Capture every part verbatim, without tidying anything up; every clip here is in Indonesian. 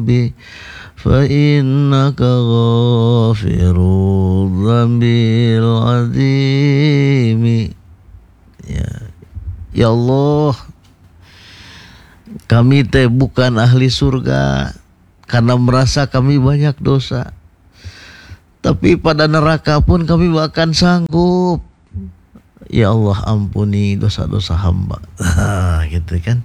rabbi fa innaka ghafirudz dzambil azimi. Ya, ya Allah, kami teh bukan ahli surga karena merasa kami banyak dosa. Tapi pada neraka pun kami bahkan sanggup. Ya Allah, ampuni dosa-dosa hamba. Gitu kan.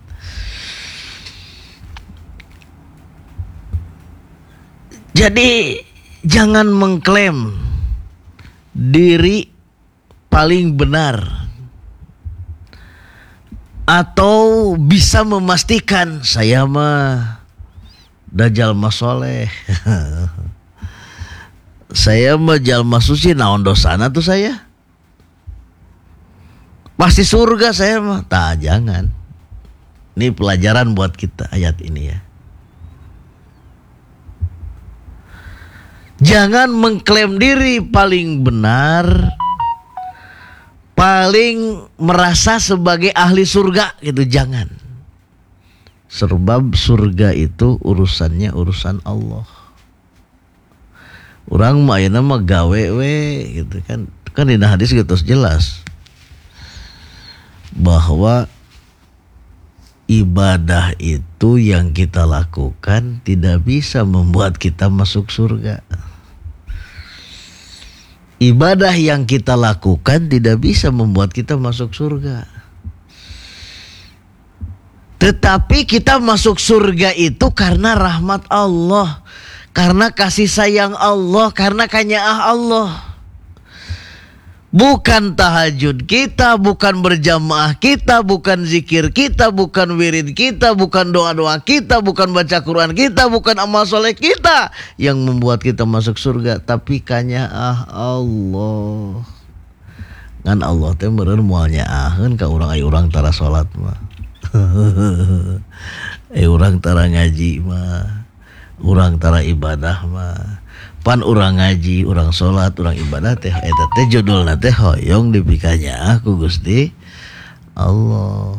Jadi jangan mengklaim diri paling benar atau bisa memastikan saya mah dajal mah soleh. Saya mah jalma suci, naon dosana tuh saya? Pasti surga saya mah. Tah, jangan. Ini pelajaran buat kita ayat ini ya. Jangan mengklaim diri paling benar, paling merasa sebagai ahli surga gitu, jangan. Sebab surga itu urusannya urusan Allah. Orang mah ayeuna mah gawe we gitu kan. Kan di hadis gitu jelas bahwa ibadah itu yang kita lakukan tidak bisa membuat kita masuk surga. Ibadah yang kita lakukan tidak bisa membuat kita masuk surga. Tetapi kita masuk surga itu karena rahmat Allah, karena kasih sayang Allah, karena kanyaah Allah. Bukan tahajud kita, bukan berjamaah kita, bukan zikir kita, bukan wirid kita, bukan doa-doa kita, bukan baca Quran kita, bukan amal soleh kita yang membuat kita masuk surga, tapi kanyaah Allah. Ngan Allah teh meureun moal nyaaheun ka urang aya urang tara salat mah. Eh urang tara ngaji mah, urang tara ibadah mah. Pan urang ngaji, urang salat, urang ibadah teh eta teh judulna teh hoyong dipikanya ku Gusti Allah.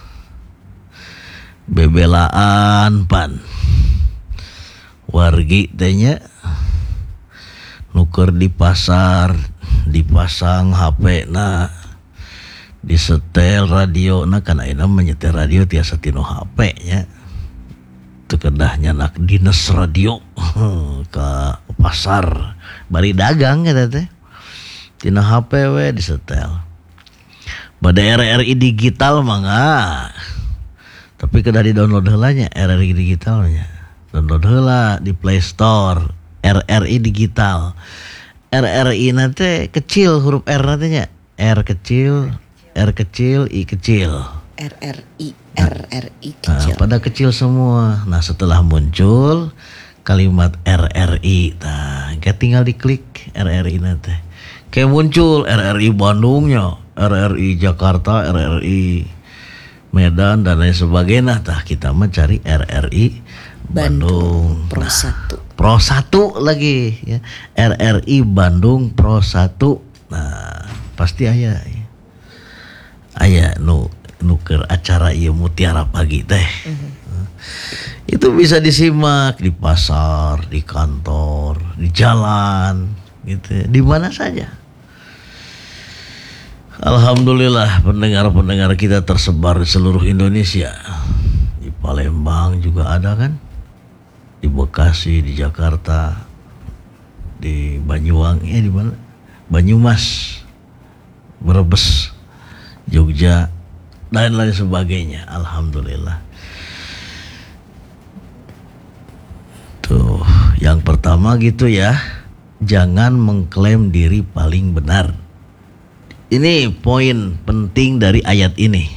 Bebelaan pan wargi teh nya nuker di pasar, dipasang H P-na, disetel radio-na, kan ayeuna menyetel radio tiasa tinu H P nya. Teu kedahnya nak dinas radio ke pasar bari dagang eta teh tina H P we disetel. Bade R R I digital mah enggak, tapi kedah di download heula nya R R I digitalnya, download heula di Play Store R R I digital. R R I nanti kecil huruf R nantinya, R kecil, R kecil, I kecil, R R I R R I kecil. Nah, pada kecil semua. Nah, setelah muncul kalimat R R I, nah, kayak tinggal diklik R R I nanti. Kayak muncul R R I Bandungnya, R R I Jakarta, R R I Medan dan lain sebagainya. Nah, kita mencari R R I Bandung, Bandung Pro nah, satu. Pro satu lagi ya. R R I Bandung Pro satu. Nah, pasti aya. Aya nu nuker acara ieu Mutiara Pagi teh. Mm-hmm. Itu bisa disimak di pasar, di kantor, di jalan, gitu, di mana saja. Alhamdulillah pendengar-pendengar kita tersebar di seluruh Indonesia. Di Palembang juga ada kan? Di Bekasi, di Jakarta, di Banyuwangi, eh di mana? Banyumas, Brebes, Jogja, dan lain sebagainya. Alhamdulillah. Tuh, yang pertama gitu ya, jangan mengklaim diri paling benar. Ini poin penting dari ayat ini.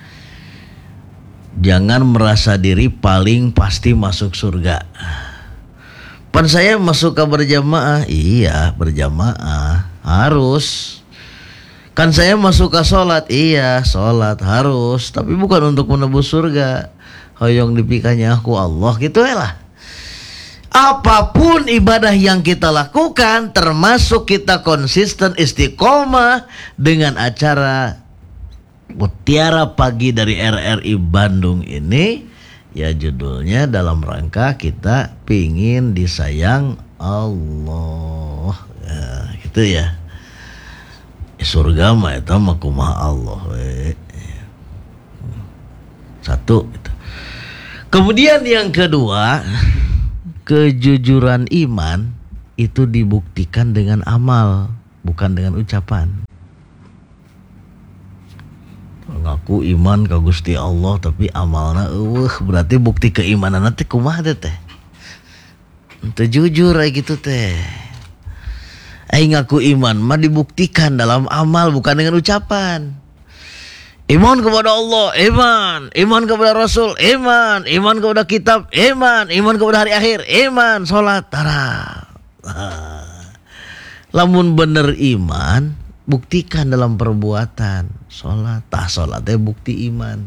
Jangan merasa diri paling pasti masuk surga. Pan saya masuk ke berjamaah, iya berjamaah harus. Kan saya masuk ke sholat, iya sholat harus, tapi bukan untuk menebus surga. Hoyong dipikanya aku Allah gitu lah. Apapun ibadah yang kita lakukan, termasuk kita konsisten istiqomah dengan acara Mutiara Pagi dari R R I Bandung ini, Ya judulnya dalam rangka kita pingin disayang Allah. Ya, gitu ya. Surga mah eta mah kumaha Allah we. Satu gitu. Kemudian yang kedua, kejujuran iman itu dibuktikan dengan amal, bukan dengan ucapan. Ngaku iman ka Gusti Allah tapi amalna eueuh, berarti bukti keimanan teh kumaha teh? Teu jujur aya gitu teh. Aing ngaku iman mah dibuktikan dalam amal bukan dengan ucapan. Iman kepada Allah, iman, iman kepada Rasul, iman, iman kepada kitab, iman, iman kepada hari akhir, iman, salat, tara. Lamun bener iman, buktikan dalam perbuatan. Salat, tah salat teh bukti iman.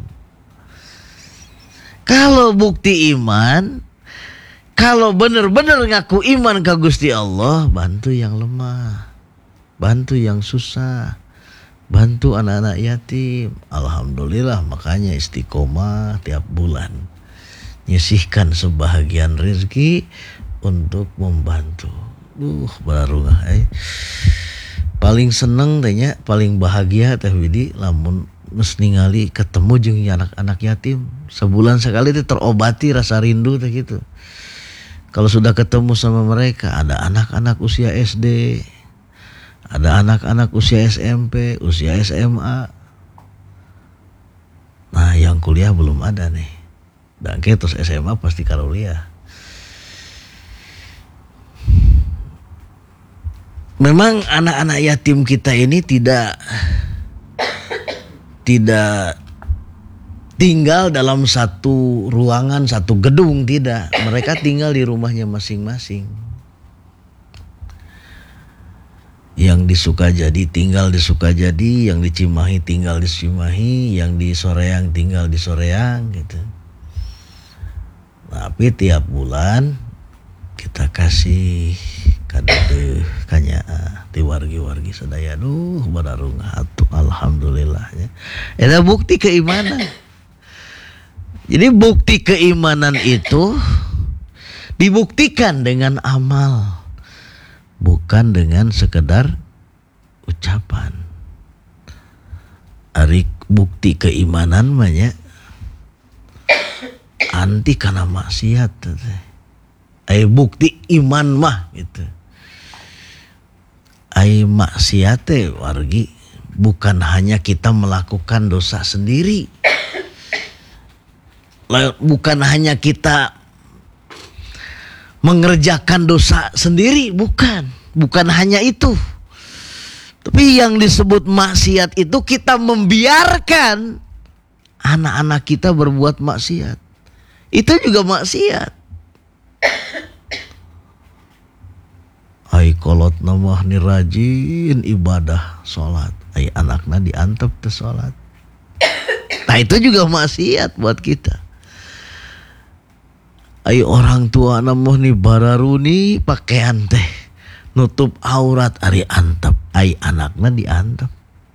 Kalau bukti iman, kalau bener-bener ngaku iman ke Gusti Allah, bantu yang lemah, bantu yang susah, bantu anak-anak yatim. Alhamdulillah, makanya istiqomah tiap bulan nyisihkan sebahagian rezeki untuk membantu. Duh, bararungah eh. Paling seneng tehnya, paling bahagia teh Widi lamun geus ningali ketemu jeung anak-anak yatim. Sebulan sekali teh terobati rasa rindu teh gitu. Kalau sudah ketemu sama mereka, ada anak-anak usia S D, ada anak-anak usia S M P, usia S M A. Nah, yang kuliah belum ada nih. Dan terus S M A pasti karuliah. Memang anak-anak yatim kita ini tidak tidak tinggal dalam satu ruangan, satu gedung, tidak. Mereka tinggal di rumahnya masing-masing. Yang di Sukajadi tinggal di Sukajadi, yang di Cimahi tinggal di Cimahi, yang di Soreang tinggal di Soreang gitu. Tapi tiap bulan kita kasih kadede kanyaa ti wargi-wargi sadaya. Duh, bararungah atuh alhamdulillahnya. Eta bukti keimanan. Jadi bukti keimanan itu dibuktikan dengan amal, bukan dengan sekedar ucapan. Ari bukti keimanan mah nya anti kana maksiat teh. Ai bukti iman mah gitu. Ai maksiat teh wargi bukan hanya kita melakukan dosa sendiri. Bukan hanya kita mengerjakan dosa sendiri, bukan. Bukan hanya itu. Tapi yang disebut maksiat itu kita membiarkan anak-anak kita berbuat maksiat. Itu juga maksiat. Ai kolot namah ni rajin ibadah sholat. Ai anakna diantep teh sholat. Nah itu juga maksiat buat kita. Ai orang tua namuh ni bararuni pakaian teh nutup aurat ari antep, ai anakna diantep.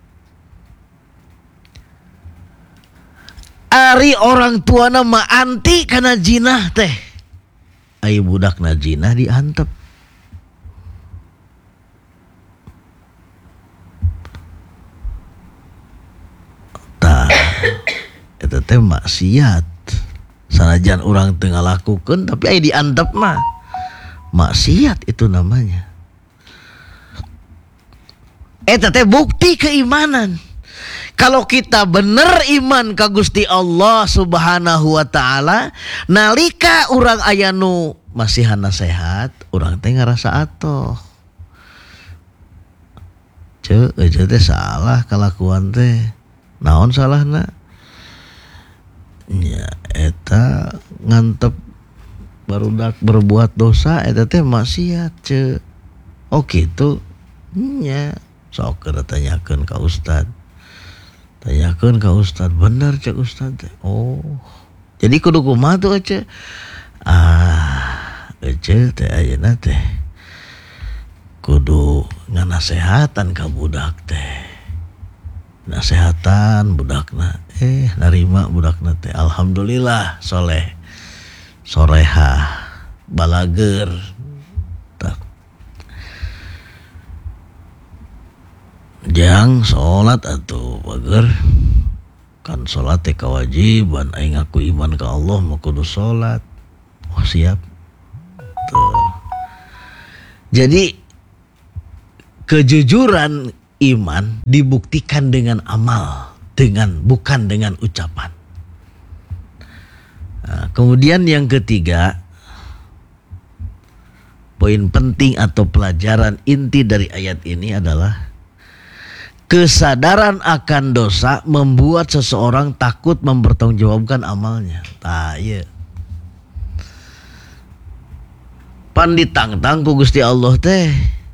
Ari orang tua nama anti kana jinah teh, ai budakna jinah diantep. Tah eta teh maksiat. Sanajan orang tengah lakukan tapi ai diantep mah maksiat itu namanya. Eta teh bukti keimanan. Kalau kita bener iman ka Gusti Allah Subhanahu wa taala, nalika urang aya nu masihana sehat, urang teh ngarasa atoh. Ceu eueuh teh salah kalakuan teh. Naon salahna? Ya eta ngantep barudak berbuat dosa eta teh maksiat ce. Oh kitu nya sok keur tanyakeun ka ustad. Tanyakeun ka ustad, bener cek ustad teh. Oh. Jadi kudu kumaha tuh ce? Ah, ece teh ayeuna teh kudu nganasehatan ka budak teh. Nasehatan budakna, eh narima budakna teh alhamdulillah soleh. sorehah, balager. Tak. Jang sholat atuh bager. Kan sholat teh kewajiban, aing ngaku iman ke Allah mah kudu sholat. Oh siap. Tuh. Jadi kejujuran iman dibuktikan dengan amal, dengan bukan dengan ucapan. Nah, kemudian yang ketiga, poin penting atau pelajaran inti dari ayat ini adalah kesadaran akan dosa membuat seseorang takut mempertanggungjawabkan amalnya. Tah ieu. Pan ditangtang ku Gusti Allah teh.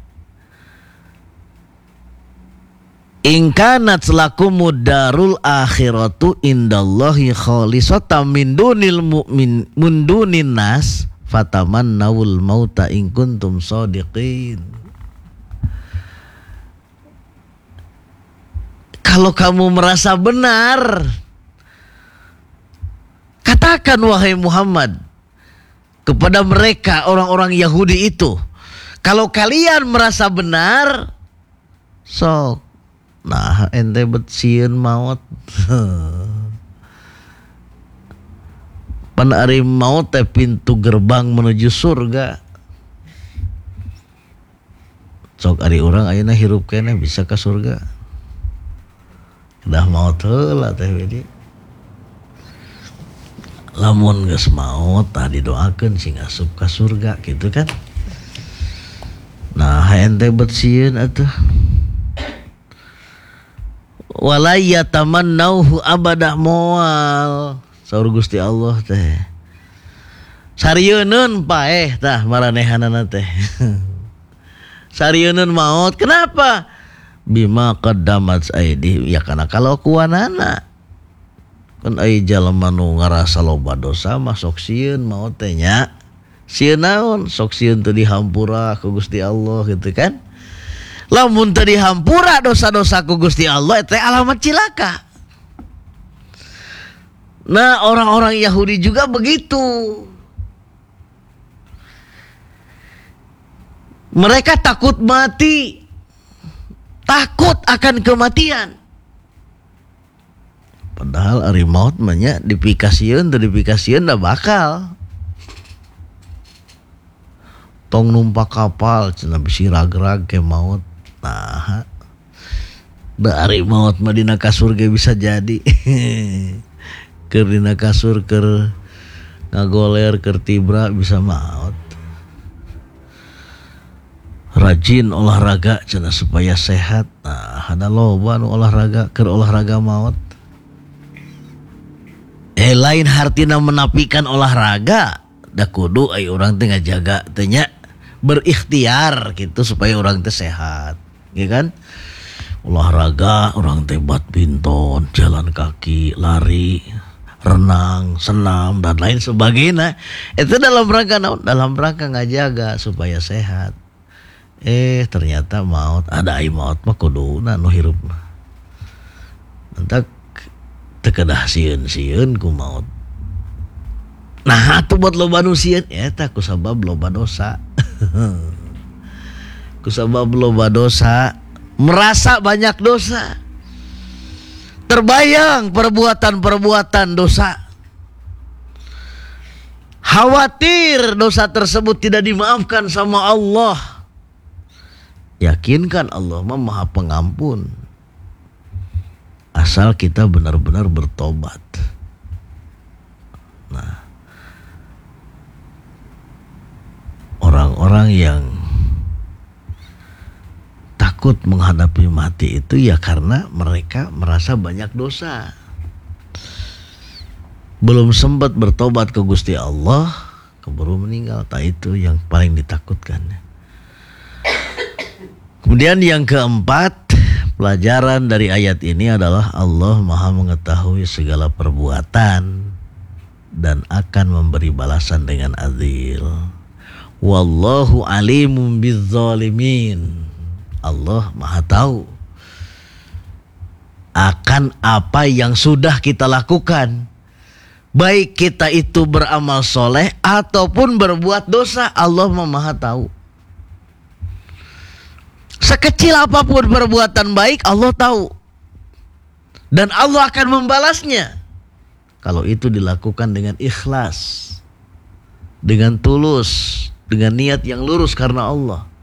Ingkanat selakumud darul akhiratu indallahi khalisatan min dunil mu'min min dunin nas fatamannawul mauta in kuntum shadiqin. Kalau kamu merasa benar, katakan wahai Muhammad kepada mereka orang-orang Yahudi itu, kalau kalian merasa benar, sok nah ente bet sieun maut. Pan ari maut teh pintu gerbang menuju surga. Sok ari urang ayeuna hirup keneh bisa ke surga. Dah maut heula teh wedi. Lamun geus maut tah didoakeun sing asup ka surga gitu kan. Nah ente bet sieun atuh. Wala yatamannauhu abadah moal saur Gusti Allah teh. Sarieunun paeh tah maranehanana teh. Sarieunun maut. Kenapa? Bima qaddamat aidi, ya kana kalakuanana. Kan aya jalema nu ngarasa loba dosa mah sok sieun maot teh nya. Sieun naon? Sok sieun teu dihampura ku Gusti Allah gitu kan. Lamun teu dihampura dosa-dosa ku Gusti Allah teh alamat cilaka. Nah, orang-orang Yahudi juga begitu. Mereka takut mati. Takut akan kematian. Padahal ari maut mah nya dipikasieun teu dipikasieun da bakal. Tong numpak kapal cenah bisi rag-rag ke maut. Nah, dari maut mah dina kasur ge bisa jadi. Keur dina kasur keur ngagoler keur tibra bisa maut. Rajin olahraga cenah supaya sehat. Nah, ada loba nu olahraga keur olahraga maut. Eh lain hartina menapikan olahraga, da kudu aya urang teh ngajaga teh nya berikhtiar gitu supaya orang teh sehat. Ya kan? Olahraga orang teh badminton, jalan kaki, lari, renang, senam dan lain sebagainya. Itu dalam rangka naon? Dalam rangka ngajaga supaya sehat. Eh ternyata maut, ada ai maut mah kuduna nu hirup mah. Entak teu kedah sieun-sieun ku maut. Nah, atuh buat loba nu sieun eta ku sabab loba dosa. Kusabab loba dosa, merasa banyak dosa, terbayang perbuatan-perbuatan dosa, khawatir dosa tersebut tidak dimaafkan sama Allah. Yakinkan Allah mah Maha Pengampun, asal kita benar-benar bertobat. Nah, orang-orang yang takut menghadapi mati itu ya karena mereka merasa banyak dosa, belum sempat bertobat ke Gusti Allah, keburu meninggal. Tak itu yang paling ditakutkan. Kemudian yang keempat, pelajaran dari ayat ini adalah Allah Maha mengetahui segala perbuatan dan akan memberi balasan dengan adil. Wallahu alimun bizzalimin. Allah Maha tahu akan apa yang sudah kita lakukan Baik kita itu beramal soleh ataupun berbuat dosa, Allah Maha tahu. Sekecil apapun perbuatan baik, Allah tahu. Dan Allah akan membalasnya kalau itu dilakukan dengan ikhlas, dengan tulus, dengan niat yang lurus karena Allah.